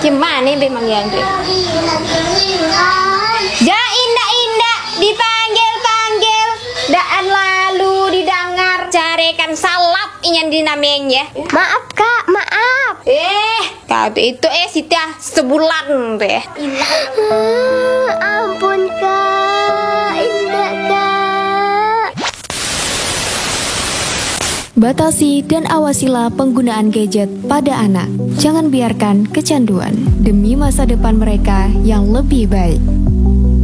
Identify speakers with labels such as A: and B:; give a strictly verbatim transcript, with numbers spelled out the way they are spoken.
A: Gimana memang ya Andre? Ja indah indah dipanggil panggil, daan lalu didengar carikan salap inyan dinamenya.
B: Maaf kak, maaf.
A: Eh, kau tuh itu eh sita sebulan tuh ya.
B: Hmm, ampun kak, indah kak.
C: Batasi dan awasilah penggunaan gadget pada anak. Jangan biarkan kecanduan demi masa depan mereka yang lebih baik.